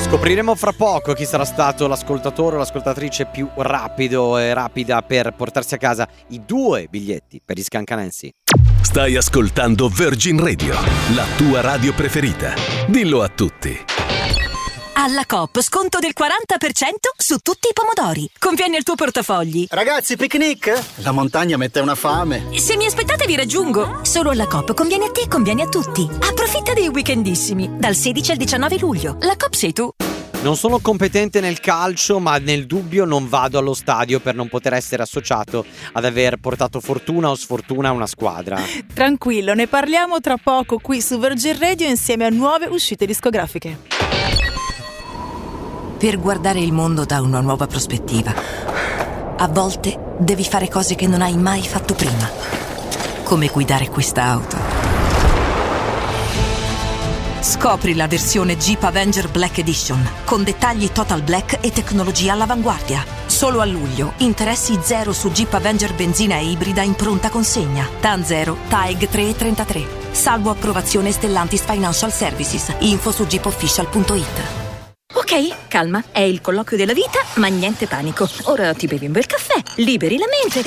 Scopriremo fra poco chi sarà stato l'ascoltatore o l'ascoltatrice più rapido e rapida per portarsi a casa i 2 biglietti per gli Scancanensi. Stai ascoltando Virgin Radio, la tua radio preferita. Dillo a tutti. Alla Coop sconto del 40% su tutti i pomodori. Conviene il tuo portafogli. Ragazzi, picnic? La montagna mette una fame. Se mi aspettate vi raggiungo. Solo alla Coop conviene a te, conviene a tutti. Approfitta dei weekendissimi dal 16 al 19 luglio. La Coop sei tu. Non sono competente nel calcio, ma nel dubbio non vado allo stadio per non poter essere associato ad aver portato fortuna o sfortuna a una squadra. Tranquillo, ne parliamo tra poco qui su Virgin Radio insieme a nuove uscite discografiche. Per guardare il mondo da una nuova prospettiva, a volte devi fare cose che non hai mai fatto prima, come guidare questa auto. Scopri la versione Jeep Avenger Black Edition, con dettagli total black e tecnologia all'avanguardia. Solo a luglio, interessi zero su Jeep Avenger benzina e ibrida in pronta consegna. TAN 0, TAEG 3,33. Salvo approvazione Stellantis Financial Services. Info su jeepofficial.it. Ok, calma, è il colloquio della vita, ma niente panico. Ora ti bevi un bel caffè, liberi la mente.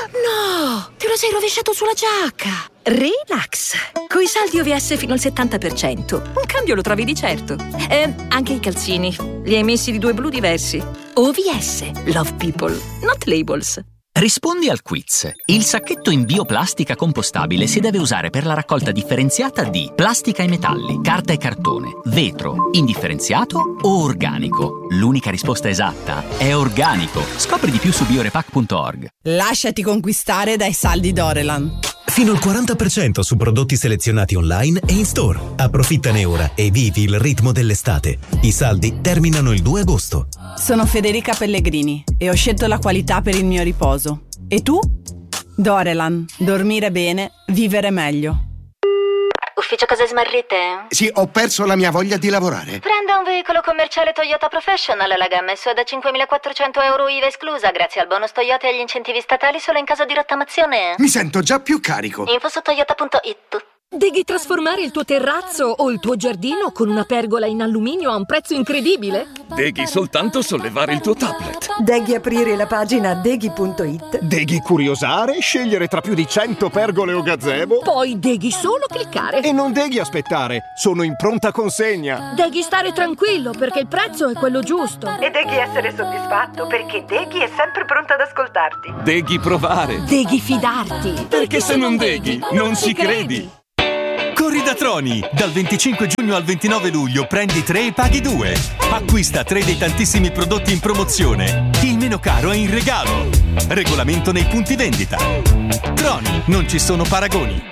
No, te lo sei rovesciato sulla giacca. Relax. Coi saldi OVS fino al 70%. Un cambio lo trovi di certo. Anche i calzini. Li hai messi di 2 blu diversi. OVS. Love people, not labels. Rispondi al quiz. Il sacchetto in bioplastica compostabile si deve usare per la raccolta differenziata di plastica e metalli, carta e cartone, vetro, indifferenziato o organico. L'unica risposta esatta è organico. Scopri di più su biorepack.org. Lasciati conquistare dai saldi Dorelan. Fino al 40% su prodotti selezionati online e in store. Approfittane ora e vivi il ritmo dell'estate. I saldi terminano il 2 agosto. Sono Federica Pellegrini e ho scelto la qualità per il mio riposo. E tu? Dorelan. Dormire bene, vivere meglio. Ufficio cose smarrite? Sì, ho perso la mia voglia di lavorare. Prenda un veicolo commerciale Toyota Professional. La gamma è su da 5.400 euro IVA esclusa, grazie al bonus Toyota e agli incentivi statali solo in caso di rottamazione. Mi sento già più carico. Info su toyota.it. Devi trasformare il tuo terrazzo o il tuo giardino con una pergola in alluminio a un prezzo incredibile? Devi soltanto sollevare il tuo tablet. Devi aprire la pagina deghi.it. Devi curiosare, scegliere tra più di 100 pergole o gazebo. Poi devi solo cliccare. E non devi aspettare, sono in pronta consegna. Devi stare tranquillo perché il prezzo è quello giusto. E devi essere soddisfatto perché Deghi è sempre pronta ad ascoltarti. Devi provare. Devi fidarti. Perché se non Deghi, non ci credi. Corri da Troni! Dal 25 giugno al 29 luglio prendi 3 e paghi 2. Acquista 3 dei tantissimi prodotti in promozione. Il meno caro è in regalo. Regolamento nei punti vendita. Troni, non ci sono paragoni.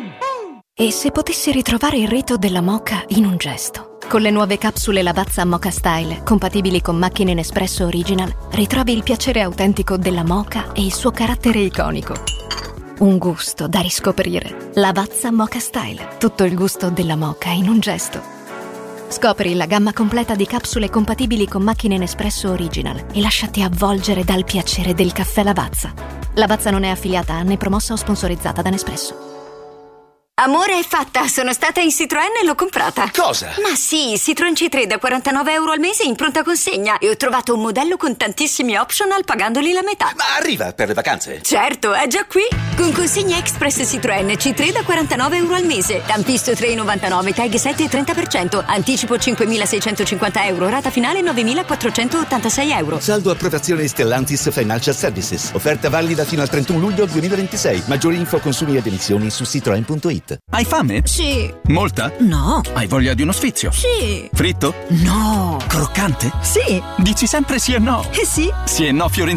E se potessi ritrovare il rito della moka in un gesto? Con le nuove capsule Lavazza Moka Style, compatibili con macchine Nespresso Original, ritrovi il piacere autentico della moka e il suo carattere iconico. Un gusto da riscoprire. Lavazza Moka Style. Tutto il gusto della moka in un gesto. Scopri la gamma completa di capsule compatibili con macchine Nespresso Original e lasciati avvolgere dal piacere del caffè Lavazza. Lavazza non è affiliata né promossa o sponsorizzata da Nespresso. Amore, è fatta, sono stata in Citroën e l'ho comprata. Cosa? Ma sì, Citroën C3 da 49 euro al mese in pronta consegna e ho trovato un modello con tantissimi optional pagandoli la metà. Ma arriva per le vacanze? Certo, è già qui. Con consegna express Citroën C3 da 49 euro al mese. Tampisto 3,99, tag 7 e 30%, anticipo 5.650 euro, rata finale 9.486 euro. Saldo approvazione Stellantis Financial Services. Offerta valida fino al 31 luglio 2026. Maggiori info, consumi ed emissioni su citroen.it. Hai fame? Sì. Molta? No. Hai voglia di uno sfizio? Sì. Fritto? No. Croccante? Sì. Dici sempre sì e no? Sì. Sì e no Fiorentina.